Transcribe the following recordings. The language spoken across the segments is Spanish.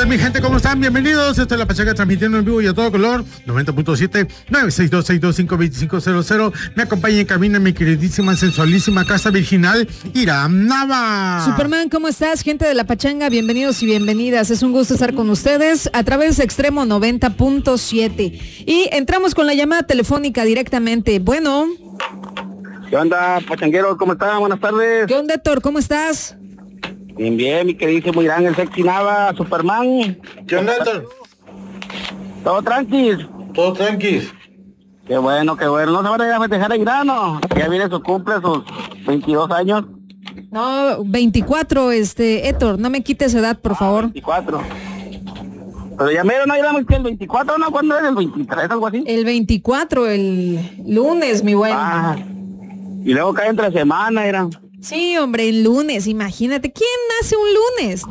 mi gente? ¿Cómo están? Bienvenidos. Esto es La Pachanga transmitiendo en vivo y a todo color. 90.7, 962-625-5500. Me acompaña en cabina mi queridísima, sensualísima casa virginal, Iram Nava. Superman, ¿cómo estás? Gente de La Pachanga, bienvenidos y bienvenidas. Es un gusto estar con ustedes a través de Extremo 90.7. Y entramos con la llamada telefónica directamente. Bueno. ¿Qué onda, pachanguero? ¿Cómo están? Buenas tardes. ¿Qué onda, Héctor? ¿Cómo estás? Bien, bien, mi queridísimo Irán, el sexy Nava, Superman. ¿Qué onda, Héctor? ¿Todo tranquis? Todo tranquis. Qué bueno, qué bueno. ¿No se van a ir a festejar a Irán, no? Ya viene su cumple, sus 22 años. No, 24, Héctor, no me quites edad, por favor. 24. Pero ya mero, no éramos que el 24, ¿no? ¿Cuándo es? ¿El 23, algo así? El 24, el lunes, mi buen. Y luego cae entre semana, Irán. Sí, hombre, el lunes, imagínate. ¿Quién nace un lunes?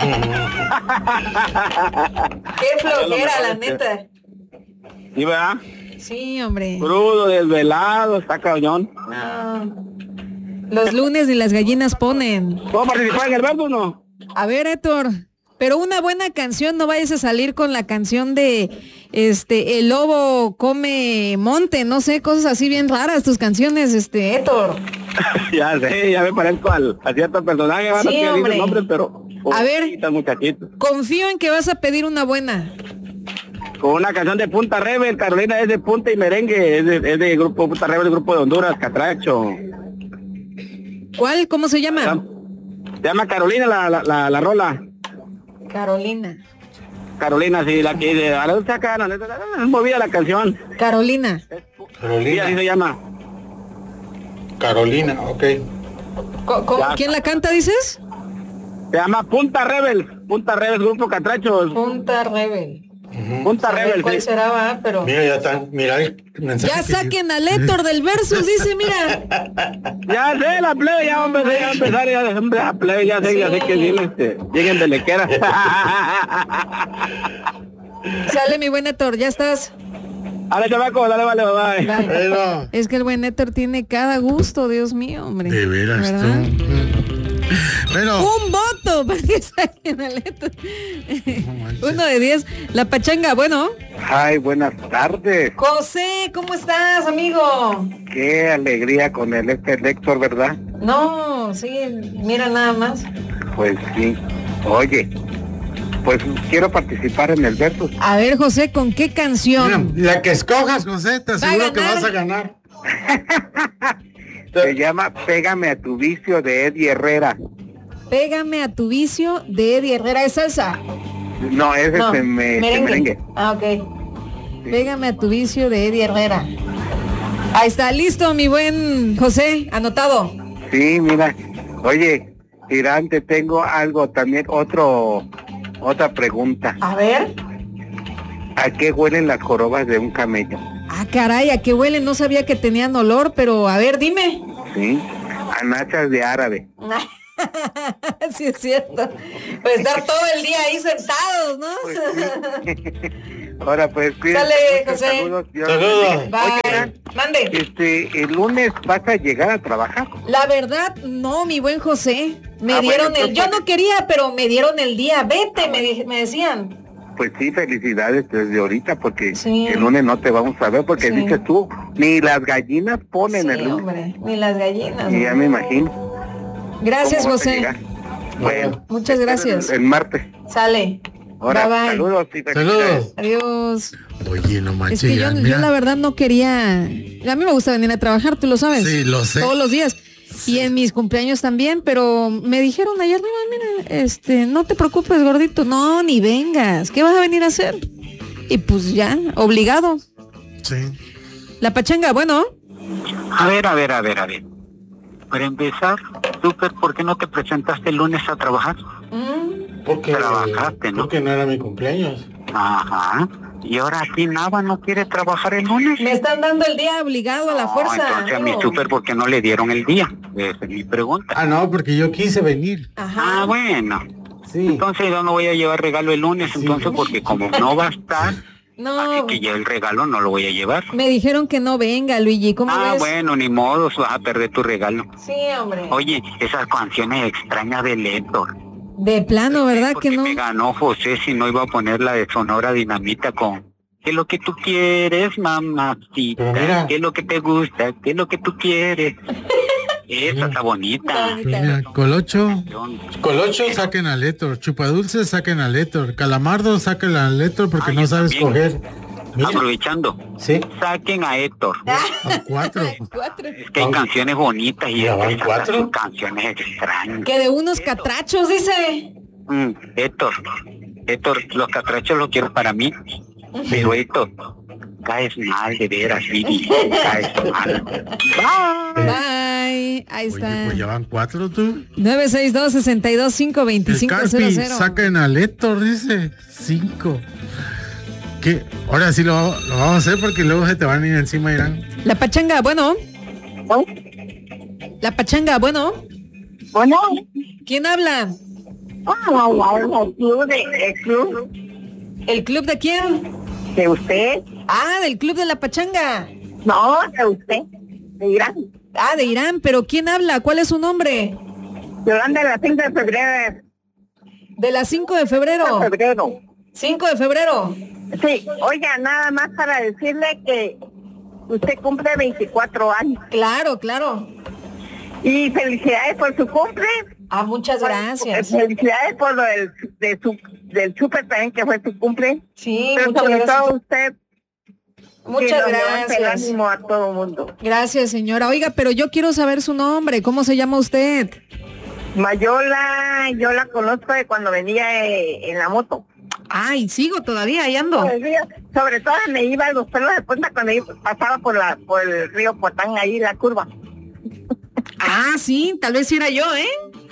Qué flojera, la neta. ¿Sí, verdad? Sí, hombre. Crudo, desvelado, está cañón. No. Los lunes ni las gallinas ponen. ¿Puedo participar en el verbo o no? A ver, Héctor, pero una buena canción, no vayas a salir con la canción de el lobo come monte, no sé, cosas así bien raras tus canciones, Héctor. Ya sé, ya me parezco a cierto personaje, van sí, a hombre. el nombre, pero a ver, muchachito. Confío en que vas a pedir una buena. Con una canción de Punta Rebel, Carolina es de Punta y Merengue, es de grupo Punta Rebel, grupo de Honduras, Catracho. ¿Cuál? ¿Cómo se llama? Se llama Carolina la rola. Carolina. Carolina, sí, la que de es movida la canción. Carolina. Carolina. Sí, así se llama. Carolina, ok. ¿Quién la canta, dices? Se llama Punta Rebel, grupo Catracho. Punta Rebel. Punta Rebel, ¿cuál sí. será, va? Pero... Mira, ya están, mira el mensaje. Ya saquen al Héctor del Versus, dice, mira. Ya sé, la plebe, ya vamos a empezar, ya la plebe, ya sé que sí, lleguen de lequera. Sale mi buen Héctor, ya estás. Dale, chamaco, dale, vale, bye. Pero, Es que el buen Héctor tiene cada gusto, Dios mío, hombre. de veras, ¿verdad? tú. Pero, Un voto para que saquen al Héctor. 1 de 10. La pachanga, bueno. Ay, buenas tardes. José, ¿cómo estás, amigo? Qué alegría con el Héctor, ¿verdad? No, sí, mira nada más. Pues sí. Oye, pues quiero participar en el versus. A ver, José, ¿con qué canción? mira, la que escojas, José, te aseguro que vas a ganar. Se llama Pégame a tu vicio de Eddie Herrera. Pégame a tu vicio de Eddie Herrera. ¿Es salsa? No, ese No, es merengue. Ah, ok. Pégame a tu vicio de Eddie Herrera. Ahí está, listo, mi buen José, anotado. Sí, mira. Oye, Irán, te tengo algo también, otra pregunta. A ver. ¿A qué huelen las jorobas de un camello? Ah, caray, ¿a qué huelen? No sabía que tenían olor, pero a ver, dime. Sí, a nachas de árabe. Sí, es cierto. Pues estar todo el día ahí sentados, ¿no? Pues sí. Ahora pues, cuídate. Sale, Muchos José. Saludos. Saludos. Bye. Mande. El lunes vas a llegar a trabajar. La verdad, no, mi buen José. Me dieron bueno, yo no quería, pero me dieron el día. Vete, me decían. Pues sí, felicidades desde ahorita, porque Sí. el lunes no te vamos a ver, porque Sí. dices tú, ni las gallinas ponen Sí, el lunes. hombre, ni las gallinas. Y ya me imagino. Gracias, ¿Cómo vas a José. llegar? Bueno, Muchas gracias. El martes. Sale. Ahora, Bye, bye. saludos y felicidades. Saludos. Adiós. Oye, no manches, Es que yo mira. la verdad no quería. A mí me gusta venir a trabajar, tú lo sabes. Sí, lo sé. Todos los días. Y en mis cumpleaños también, pero me dijeron ayer, no, mira, no te preocupes, gordito. No, ni vengas. ¿Qué vas a venir a hacer? Y pues ya, obligado. Sí. La pachanga, bueno. A ver. Para empezar, Super, ¿por qué no te presentaste el lunes a trabajar? Porque Trabajaste, ¿no? Porque no era mi cumpleaños. Ajá. Y ahora aquí Nava no quiere trabajar el lunes. Me están dando el día obligado a la fuerza. Entonces a mi amigo. Super, ¿por qué no le dieron el día? Esa es mi pregunta. Ah, no, porque yo quise venir. Ajá. Bueno. Sí. Entonces yo no voy a llevar regalo el lunes, Sí. entonces porque como no va a estar, No, así que ya el regalo no lo voy a llevar. me dijeron que no venga, Luigi. ¿Cómo ves? Bueno, ni modo, vas a perder tu regalo. Sí, hombre. Oye, esas canciones extrañas de Héctor. De plano, ¿verdad que no? Me ganó José si no iba a poner la de Sonora Dinamita con ¿qué es lo que tú quieres, mamacita? ¿Qué es lo que te gusta? ¿Qué es lo que tú quieres? Esa está bonita. Mira, Colocho, saquen a Héctor. Chupadulce, saquen a Héctor. Calamardo, saquen a Héctor porque no sabe escoger. Mira. Aprovechando, Sí. saquen a Héctor. A 4. Es que hay canciones bonitas y ¿Ya van estas 4? son canciones extrañas. Que de unos catrachos, dice. Héctor, los catrachos los quiero para mí. Pero Héctor, caes mal de veras, Vivi. Caes mal. Bye. Ahí está. Oye, pues ya van 4 tú. 962-62-52500. Saquen a Héctor, dice. 5. ¿Qué? Ahora sí lo vamos a hacer porque luego se te van a ir encima, Irán. La pachanga, bueno. La pachanga, bueno. Bueno. ¿Quién habla? El club. ¿El club de quién? ¿De usted? Ah, del club de la pachanga. No, de usted. De Irán. Ah, de Irán, pero ¿quién habla? ¿Cuál es su nombre? Yolanda de la 5 de febrero. De la 5 de febrero. 5 de febrero. Sí, oiga, nada más para decirle que usted cumple 24 años. Claro, claro. Y felicidades por su cumple. Ah, muchas gracias. Felicidades por lo del súper también que fue su cumple. Sí, pero muchas sobre gracias. todo usted. Muchas que levante el gracias. ánimo a todo el mundo. Gracias, señora. Oiga, pero yo quiero saber su nombre. ¿Cómo se llama usted? Mayola, yo la conozco de cuando venía en la moto. Ay, sigo todavía, ahí ando. Sobre todo me iba a los pelos de punta cuando pasaba por el río Potán, ahí la curva. Ah, sí, tal vez sí era yo, ¿eh?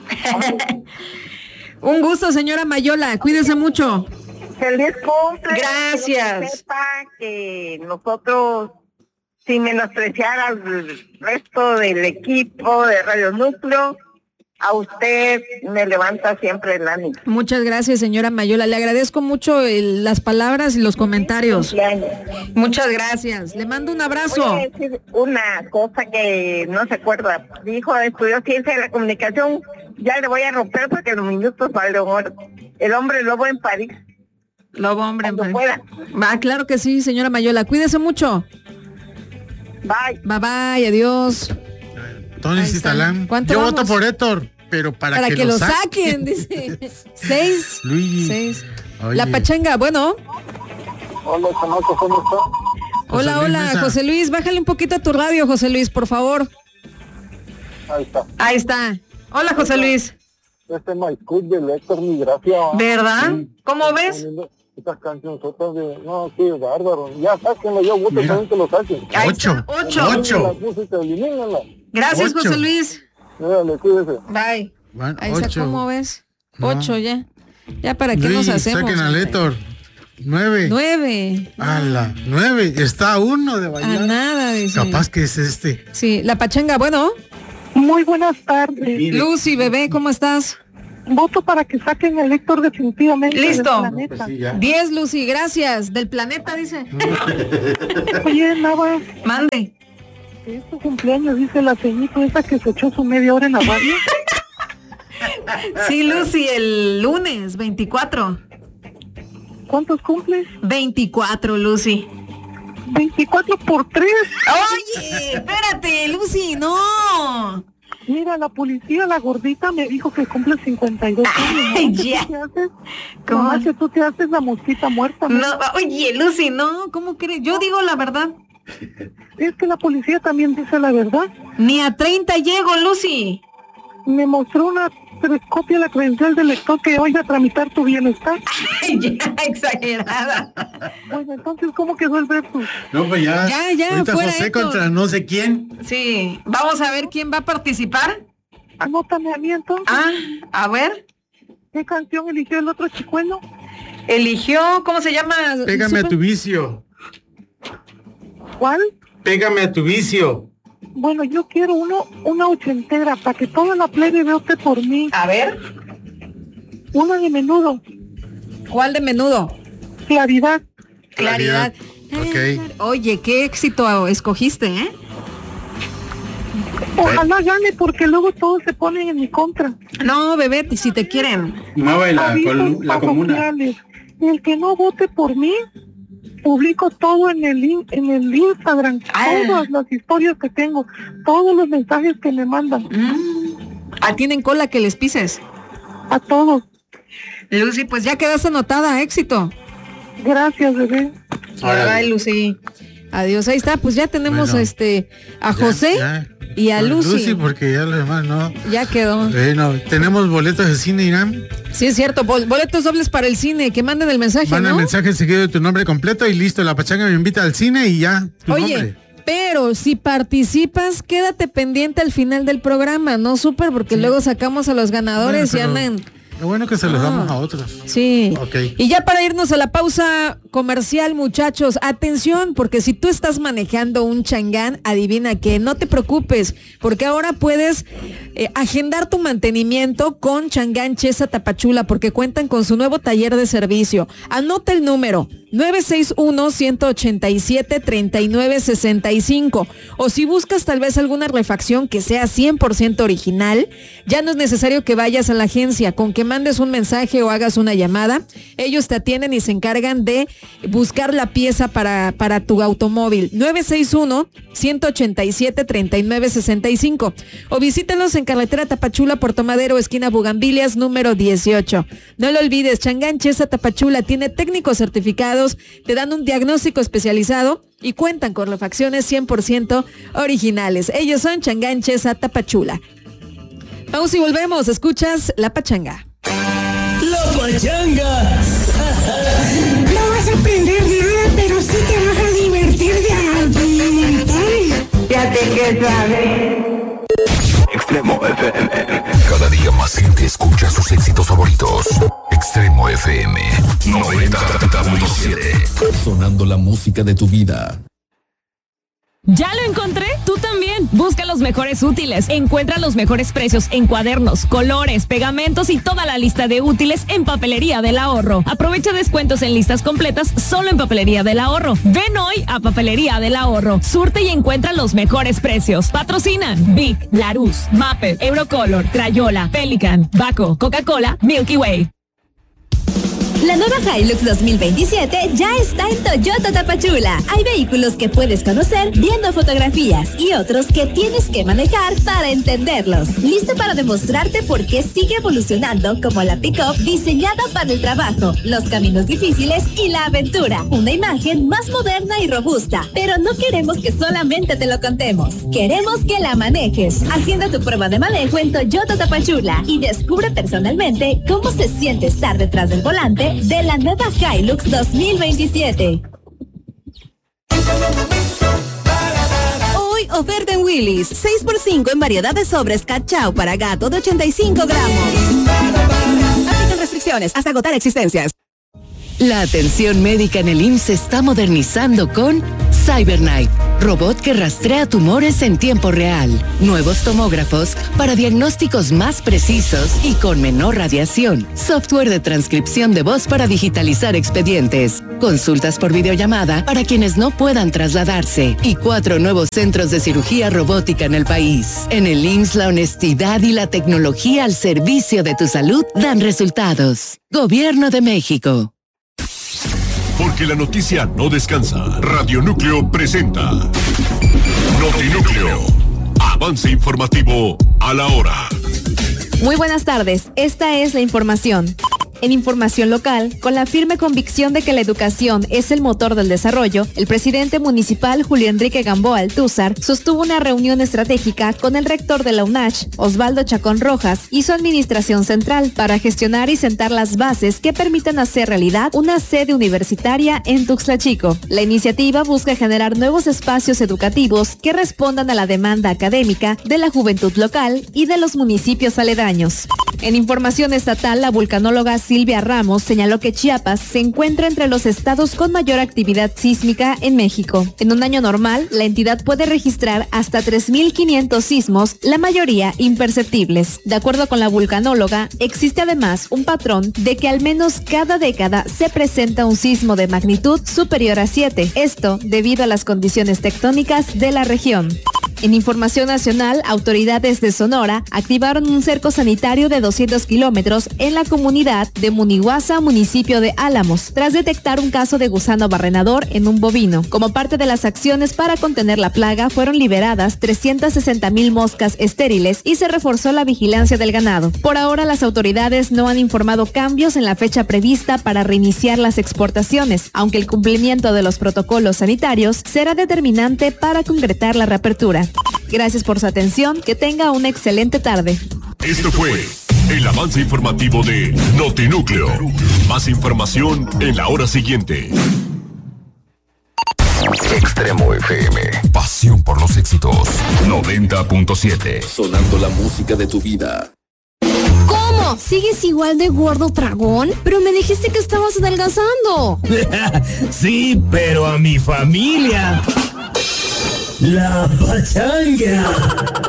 Un gusto, señora Mayola. Cuídese mucho. Feliz cumple. Gracias. Que sepa que nosotros, sin menospreciar al resto del equipo de Radio Núcleo, a usted me levanta siempre el ánimo. Muchas gracias, señora Mayola. Le agradezco mucho las palabras y los comentarios. Muchas gracias. Le mando un abrazo. Voy a decir una cosa que no se acuerda. Dijo, estudió ciencia de la comunicación. Ya le voy a romper porque los minutos valen oro. El hombre lobo en París. Lobo hombre. Cuando pueda. Va, claro que sí, señora Mayola. Cuídese mucho. Bye. Bye, bye. Adiós. Tony Ahí está. Citalán. ¿Cuánto Yo vamos? voto por Héctor, pero para que lo saquen, dice. 6. Luigi. 6. Oye. La pachanga, bueno. Hola, chamaco, ¿cómo está? José Hola, Luis hola, Mesa. José Luis. Bájale un poquito a tu radio, José Luis, por favor. Ahí está. Ahí está. Hola, José Luis. Este Maicud del Héctor, mi gracia. ¿Verdad? ¿Cómo ves? Poniendo estas cancionzotas de... No, qué bárbaro. Ya sáquenlo, yo voto Mira. también que lo saquen. Ahí está. 8. 8. La música, elimínala. Gracias, 8. José Luis. Dale, cuídese. Bye. Van Ahí está, 8. ¿cómo ves? No. 8 ya. Ya para qué nos Luis, hacemos. saquen al Héctor. 9. 9. A la 9. Está a 1 de A bailar. nada, dice. Capaz que es este. Sí, la pachanga, bueno. Muy buenas tardes. Lucy, bebé, ¿cómo estás? Voto para que saquen el Héctor definitivamente. Listo. del planeta. Sí, ya. 10, Lucy, gracias. Del planeta, dice. Oye, Nava, Mande. es tu cumpleaños, dice la ceñito esa que se echó su media hora en la radio. Sí, Lucy, el lunes 24. ¿Cuántos cumples? 24, Lucy. 24 por 3. Oye, espérate, Lucy, no. Mira, la policía, la gordita, me dijo que cumple 52 años. Ay, ¿No? ya. ¿Qué te haces? ¿Cómo? Nomás que tú te haces la mosquita muerta. No, oye, Lucy, no, ¿cómo crees? Yo digo la verdad. Es que la policía también dice la verdad. Ni a 30 llego, Lucy. Me mostró una copia de la credencial del lector que hoy a tramitar tu bienestar. Ay, ya, exagerada. Bueno, entonces, ¿cómo quedó el versus? No, pues ya. Ya, Ahorita fuera José Héctor. contra no sé quién. Sí, vamos a ver quién va a participar. Anótame a mí entonces. Ah, a ver. ¿Qué canción eligió el otro chicuelo? Eligió, ¿cómo se llama? Pégame a tu vicio. ¿Cuál? Pégame a tu vicio. Bueno, yo quiero una ochentera para que toda la plebe vote por mí. A ver. Una de Menudo. ¿Cuál de Menudo? Claridad. Claridad. Ok. Oye, qué éxito escogiste, ¿eh? Ojalá gane porque luego todos se ponen en mi contra. No, bebé, si te quieren. Mueve la comuna. El que no vote por mí, publico todo en el Instagram, todas las historias que tengo, todos los mensajes que me mandan. ¿Tienen cola que les pises? A todos. Lucy, pues ya quedaste anotada, éxito. Gracias, bebé. Bye, Lucy. Adiós, ahí está, pues ya tenemos a José y a Lucy. Porque ya lo demás no. Ya quedó. Tenemos boletos de cine, Irán. Sí, es cierto, boletos dobles para el cine, que manden el mensaje, Manda el mensaje seguido de tu nombre completo y listo, la pachanga me invita al cine y ya. Oye, pero si participas, quédate pendiente al final del programa, ¿no? Súper, porque luego sacamos a los ganadores y andan... Lo bueno que se los damos a otros. Sí. Okay. Y ya para irnos a la pausa comercial, muchachos, atención, porque si tú estás manejando un Chang'an, adivina qué, no te preocupes, porque ahora puedes agendar tu mantenimiento con Chang'an Chesa Tapachula, porque cuentan con su nuevo taller de servicio. Anota el número 961-187-3965. O si buscas tal vez alguna refacción que sea 100% original, ya no es necesario que vayas a la agencia, con que mandes un mensaje o hagas una llamada, ellos te atienden y se encargan de buscar la pieza para tu automóvil. 961-187-3965. O visítalos en carretera Tapachula, Puerto Madero, esquina Bugambilias, número 18. No lo olvides, Chang'an Chesa Tapachula tiene técnicos certificados, te dan un diagnóstico especializado y cuentan con refacciones 100% originales. Ellos son Chang'an Chesa Tapachula. Pausa y volvemos. Escuchas La Pachanga. La Pachanga. No vas a aprender nada, pero sí te vas a divertir de alguien. Fíjate que sabes. Extremo FM. Cada día más gente escucha sus éxitos favoritos. Extremo FM 90.7. Sonando la música de tu vida. ¿Ya lo encontré? Tú también. Busca los mejores útiles. Encuentra los mejores precios en cuadernos, colores, pegamentos y toda la lista de útiles en Papelería del Ahorro. Aprovecha descuentos en listas completas solo en Papelería del Ahorro. Ven hoy a Papelería del Ahorro. Surte y encuentra los mejores precios. Patrocinan Bic, Larousse, Maped, Eurocolor, Crayola, Pelican, Baco, Coca-Cola, Milky Way. La nueva Hilux 2027 ya está en Toyota Tapachula. Hay vehículos que puedes conocer viendo fotografías y otros que tienes que manejar para entenderlos. Listo para demostrarte por qué sigue evolucionando como la pick-up diseñada para el trabajo, los caminos difíciles y la aventura. Una imagen más moderna y robusta. Pero no queremos que solamente te lo contemos. Queremos que la manejes. Agenda tu prueba de manejo en Toyota Tapachula y descubre personalmente cómo se siente estar detrás del volante de la nueva Hilux 2027. Hoy oferta en Willy's, 6x5 en variedad de sobres cachao para gato de 85 gramos. Aplican restricciones hasta agotar existencias. La atención médica en el IMSS se está modernizando con CyberKnife, robot que rastrea tumores en tiempo real. Nuevos tomógrafos para diagnósticos más precisos y con menor radiación. Software de transcripción de voz para digitalizar expedientes. Consultas por videollamada para quienes no puedan trasladarse. Y 4 nuevos centros de cirugía robótica en el país. En el IMSS, la honestidad y la tecnología al servicio de tu salud dan resultados. Gobierno de México. Porque la noticia no descansa. Radio Núcleo presenta Notinúcleo. Avance informativo a la hora. Muy buenas tardes. Esta es la información. En información local, con la firme convicción de que la educación es el motor del desarrollo, el presidente municipal Julio Enrique Gamboa Altúzar sostuvo una reunión estratégica con el rector de la UNACH, Osvaldo Chacón Rojas, y su administración central para gestionar y sentar las bases que permitan hacer realidad una sede universitaria en Tuxtla Chico. La iniciativa busca generar nuevos espacios educativos que respondan a la demanda académica de la juventud local y de los municipios aledaños. En información estatal, la vulcanóloga Silvia Ramos señaló que Chiapas se encuentra entre los estados con mayor actividad sísmica en México. En un año normal, la entidad puede registrar hasta 3.500 sismos, la mayoría imperceptibles. De acuerdo con la vulcanóloga, existe además un patrón de que al menos cada década se presenta un sismo de magnitud superior a 7. Esto debido a las condiciones tectónicas de la región. En información nacional, autoridades de Sonora activaron un cerco sanitario de 200 kilómetros en la comunidad de Munihuasa, municipio de Álamos, tras detectar un caso de gusano barrenador en un bovino. Como parte de las acciones para contener la plaga, fueron liberadas 360,000 moscas estériles y se reforzó la vigilancia del ganado. Por ahora, las autoridades no han informado cambios en la fecha prevista para reiniciar las exportaciones, aunque el cumplimiento de los protocolos sanitarios será determinante para concretar la reapertura. Gracias por su atención, que tenga una excelente tarde. Esto fue el avance informativo de Notinúcleo. Más información en la hora siguiente. Extremo FM. Pasión por los éxitos. 90.7. Sonando la música de tu vida. ¿Cómo? ¿Sigues igual de gordo, dragón? Pero me dijiste que estabas adelgazando. Sí, pero a mi familia. La Pachanga.